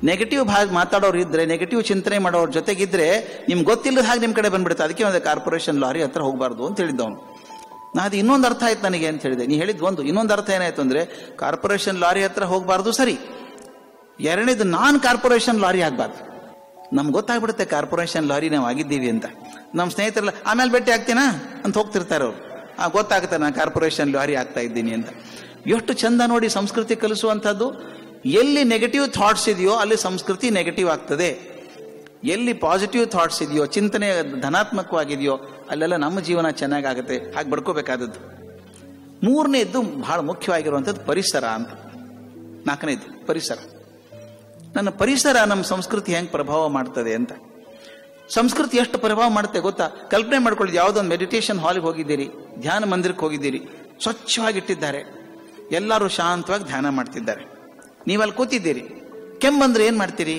Negative ಮಾತಾಡೋರು ಇದ್ರೆ, negative ಚಿಂತನೆ ಮಾಡೋರ ಜೊತೆಗಿದ್ರೆ ನಿಮ್ಗೆ ಗೊತ್ತಿಲ್ಲದ ಹಾಗೆ ನಿಮ್ಮ ಕಡೆ ಬಂದ್ಬಿಡುತ್ತೆ. ಅದಕ್ಕೆ ಒಂದು ಕಾರ್ಪೊರೇಷನ್ ಲಾರಿ ಹತ್ರ ಹೋಗಬಾರ್ದು ಅಂತ ಹೇಳಿದ್ದವನು. ಅದು ಇನ್ನೊಂದು ಅರ್ಥ ಆಯ್ತು ನನಗೆ ಅಂತ ಹೇಳಿದೆ. ನೀ ಹೇಳಿದ್ ಒಂದು, ಇನ್ನೊಂದು ಅರ್ಥ ಏನಾಯ್ತು ಅಂದ್ರೆ, ಕಾರ್ಪೊರೇಷನ್ ಲಾರಿ ಹತ್ರ ಹೋಗಬಾರ್ದು ಸರಿ, ಎರಡನೇದು ನಾನ್ ಕಾರ್ಪೊರೇಷನ್ ಲಾರಿ ಆಗ್ಬಾರ್ದು. ನಮ್ಗೆ ಗೊತ್ತಾಗ್ಬಿಡುತ್ತೆ ಕಾರ್ಪೊರೇಷನ್ ಲಾರಿ ನಾವು ಆಗಿದ್ದೀವಿ ಅಂತ. ನಮ್ಮ ಸ್ನೇಹಿತರೆಲ್ಲ ಆಮೇಲೆ ಭೇಟಿ ಆಗ್ತೀನಾ ಅಂತ ಹೋಗ್ತಿರ್ತಾರೆ ಅವರು. ಗೊತ್ತಾಗುತ್ತೆ ನಾನು ಕಾರ್ಪೊರೇಷನ್ ಲಾರಿ ಆಗ್ತಾ ಇದ್ದೀನಿ ಅಂತ. ಎಷ್ಟು ಚಂದ ನೋಡಿ ಸಂಸ್ಕೃತಿ ಕಲಿಸುವಂಥದ್ದು. ಎಲ್ಲಿ ನೆಗೆಟಿವ್ ಥಾಟ್ಸ್ ಇದೆಯೋ ಅಲ್ಲಿ ಸಂಸ್ಕೃತಿ ನೆಗೆಟಿವ್ ಆಗ್ತದೆ, ಎಲ್ಲಿ ಪಾಸಿಟಿವ್ ಥಾಟ್ಸ್ ಇದೆಯೋ, ಚಿಂತನೆ ಧನಾತ್ಮಕವಾಗಿದೆಯೋ ಅಲ್ಲೆಲ್ಲ ನಮ್ಮ ಜೀವನ ಚೆನ್ನಾಗಾಗುತ್ತೆ. ಹಾಗೆ ಬಡ್ಕೋಬೇಕಾದದ್ದು. ಮೂರನೇದ್ದು ಬಹಳ ಮುಖ್ಯವಾಗಿರುವಂಥದ್ದು ಪರಿಸರ ಅಂತ. ನಾಲ್ಕನೇದು ಪರಿಸರ. ನನ್ನ ಪರಿಸರ ನಮ್ಮ ಸಂಸ್ಕೃತಿ ಹೆಂಗೆ ಪ್ರಭಾವ ಮಾಡ್ತದೆ ಅಂತ. ಸಂಸ್ಕೃತಿ ಎಷ್ಟು ಪ್ರಭಾವ ಮಾಡುತ್ತೆ ಗೊತ್ತಾ? ಕಲ್ಪನೆ ಮಾಡ್ಕೊಳ್ಳಿ, ಯಾವುದೊಂದು ಮೆಡಿಟೇಷನ್ ಹಾಲ್ಗೆ ಹೋಗಿದ್ದೀರಿ, ಧ್ಯಾನ ಮಂದಿರಕ್ಕೆ ಹೋಗಿದ್ದೀರಿ, ಸ್ವಚ್ಛವಾಗಿಟ್ಟಿದ್ದಾರೆ, ಎಲ್ಲರೂ ಶಾಂತವಾಗಿ ಧ್ಯಾನ ಮಾಡ್ತಿದ್ದಾರೆ. ನೀವಲ್ಲಿ ಕೂತಿದ್ದೀರಿ, ಕೆಮ್ಮಂದ್ರೆ ಏನ್ ಮಾಡ್ತೀರಿ?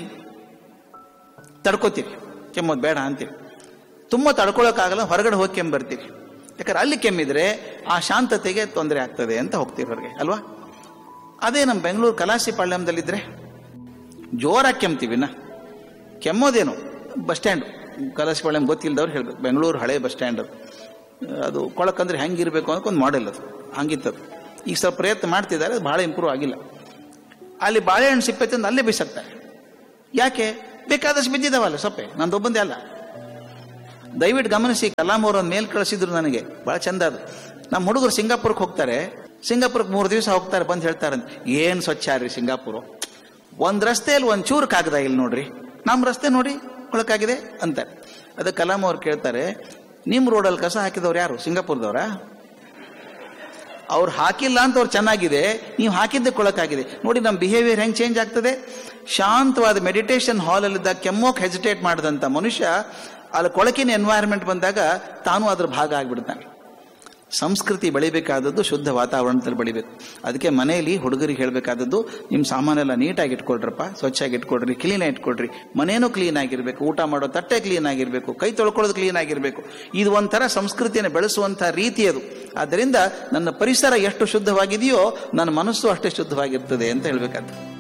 ತಡ್ಕೋತೀರಿ, ಕೆಮ್ಮೋದು ಬೇಡ ಅಂತೀರಿ. ತುಂಬ ತಡ್ಕೊಳ್ಳೋಕ್ಕಾಗಲ್ಲ, ಹೊರಗಡೆ ಹೋಗಿ ಕೆಮ್ಮು ಬರ್ತೀರಿ. ಯಾಕಂದ್ರೆ ಅಲ್ಲಿ ಕೆಮ್ಮಿದ್ರೆ ಆ ಶಾಂತತೆಗೆ ತೊಂದರೆ ಆಗ್ತದೆ ಅಂತ ಹೋಗ್ತೀವಿ ಹೊರಗೆ, ಅಲ್ವಾ? ಅದೇ ನಮ್ಮ ಬೆಂಗಳೂರು ಕಲಾಸಿ ಪಾಳ್ಯಂದಲ್ಲಿದ್ರೆ ಜೋರಾಗಿ ಕೆಮ್ತೀವಿನ. ಕೆಮ್ಮೋದೇನು ಬಸ್ ಸ್ಟ್ಯಾಂಡ್, ಕಲಾಸಿ ಪಾಳ್ಯಂ ಗೊತ್ತಿಲ್ಲದವ್ರು ಹೇಳ್ಬೇಕು, ಬೆಂಗಳೂರು ಹಳೆ ಬಸ್ ಸ್ಟ್ಯಾಂಡ್ ಅದು ಕೊಳಕಂದ್ರೆ ಹೆಂಗಿರ್ಬೇಕು ಅನ್ನೋಕೆ ಒಂದು ಮಾಡೆಲ್ ಅದು, ಹಂಗಿತ್ತದು. ಈಗ ಸ್ವಲ್ಪ ಪ್ರಯತ್ನ ಮಾಡ್ತಿದ್ದಾರೆ, ಅದು ಬಹಳ ಇಂಪ್ರೂವ್ ಆಗಿಲ್ಲ. ಅಲ್ಲಿ ಬಾಳೆಹಣ್ಣು ಸಿಪ್ಪೆ ತಂದು ಅಲ್ಲೇ ಬಿಸಾಕ್ತಾರೆ. ಯಾಕೆ? ಬೇಕಾದಷ್ಟು ಬಿದ್ದಿದ್ದಾವಲ್ಲ ಸೊಪ್ಪೆ, ನಂದೊಬ್ಬಂದೇ ಅಲ್ಲ. ದಯವಿಟ್ಟು ಗಮನಿಸಿ, ಕಲಾಂ ಅವರು ಒಂದು ಮೇಲ್ ಕಳಿಸಿದ್ರು ನನಗೆ, ಬಹಳ ಚಂದ ಅದು. ನಮ್ಮ ಹುಡುಗರು ಸಿಂಗಾಪುರಕ್ಕೆ ಹೋಗ್ತಾರೆ, ಸಿಂಗಾಪುರಕ್ಕೆ 3 ದಿವಸ ಹೋಗ್ತಾರೆ, ಬಂದು ಹೇಳ್ತಾರೆ, ಏನು ಸ್ವಚ್ಛ ರೀ ಸಿಂಗಾಪುರ, ಒಂದು ರಸ್ತೆಯಲ್ಲಿ ಒಂದು ಚೂರು ಕಾಗದ ಇಲ್ಲ ನೋಡ್ರಿ, ನಮ್ಮ ರಸ್ತೆ ನೋಡಿ ಕೊಳಕಾಗಿದೆ ಅಂತಾರೆ. ಅದಕ್ಕೆ ಕಲಾಂ ಅವ್ರು ಕೇಳ್ತಾರೆ, ನಿಮ್ಮ ರೋಡಲ್ಲಿ ಕಸ ಹಾಕಿದವ್ರು ಯಾರು? ಸಿಂಗಾಪುರದವ್ರ? ಅವ್ರು ಹಾಕಿಲ್ಲ ಅಂತ ಅವ್ರು ಚೆನ್ನಾಗಿದೆ, ನೀವು ಹಾಕಿದ್ದೆ ಕೊಳಕಾಗಿದೆ. ನೋಡಿ ನಮ್ಮ ಬಿಹೇವಿಯರ್ ಹೆಂಗೆ ಚೇಂಜ್ ಆಗ್ತದೆ. ಶಾಂತವಾದ ಮೆಡಿಟೇಷನ್ ಹಾಲಲ್ಲಿದ್ದಾಗ ಕೆಮ್ಮೋಕ್ ಹೆಸಿಟೇಟ್ ಮಾಡಿದಂಥ ಮನುಷ್ಯ ಅಲ್ಲಿ ಕೊಳಕಿನ ಎನ್ವೈರನ್ಮೆಂಟ್ ಬಂದಾಗ ತಾನು ಅದ್ರ ಭಾಗ ಆಗಿಬಿಡ್ತಾನೆ. ಸಂಸ್ಕೃತಿ ಬೆಳಿಬೇಕಾದದ್ದು ಶುದ್ಧ ವಾತಾವರಣದಲ್ಲಿ ಬೆಳಿಬೇಕು. ಅದಕ್ಕೆ ಮನೆಯಲ್ಲಿ ಹುಡುಗರಿಗೆ ಹೇಳಬೇಕಾದದ್ದು, ನಿಮ್ಮ ಸಾಮಾನೆಲ್ಲ ನೀಟಾಗಿ ಇಟ್ಕೊಳ್ರಪ್ಪ, ಸ್ವಚ್ಛಾಗಿ ಇಟ್ಕೊಳ್ರಿ, ಕ್ಲೀನಾಗಿ ಇಟ್ಕೊಳ್ರಿ. ಮನೇನೂ ಕ್ಲೀನ್ ಆಗಿರಬೇಕು, ಊಟ ಮಾಡೋ ತಟ್ಟೆ ಕ್ಲೀನ್ ಆಗಿರಬೇಕು, ಕೈ ತೊಳ್ಕೊಳ್ಳೋದು ಕ್ಲೀನ್ ಆಗಿರಬೇಕು. ಇದು ಒಂಥರ ಸಂಸ್ಕೃತಿಯನ್ನು ಬೆಳೆಸುವಂಥ ರೀತಿ ಅದು. ಆದ್ದರಿಂದ ನನ್ನ ಪರಿಸರ ಎಷ್ಟು ಶುದ್ಧವಾಗಿದೆಯೋ ನನ್ನ ಮನಸ್ಸು ಅಷ್ಟೇ ಶುದ್ಧವಾಗಿರ್ತದೆ ಅಂತ ಹೇಳ್ಬೇಕಾದ್ದು.